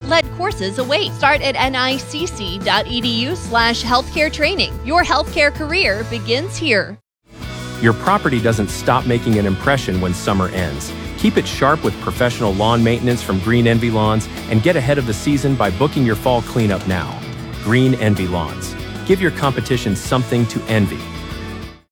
Led courses await. Start at nicc.edu/healthcare training. Your healthcare career begins here. Your property doesn't stop making an impression when summer ends. Keep it sharp with professional lawn maintenance from Green Envy Lawns and get ahead of the season by booking your fall cleanup now. Green Envy Lawns. Give your competition something to envy.